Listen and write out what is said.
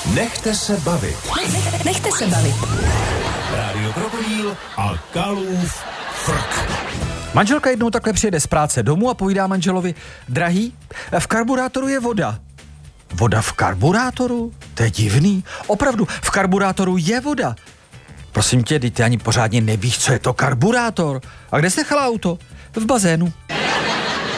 Nechte se bavit. Nechte se bavit. Rádio Krokodýl a Kalův frk. Manželka jednou takhle přijede z práce domů a povídá manželovi: drahý, v karburátoru je voda. Voda v karburátoru? To je divný. Opravdu, v karburátoru je voda. Prosím tě, ty ani pořádně nevíš, co je to karburátor. A kde jsi nechala auto? V bazénu.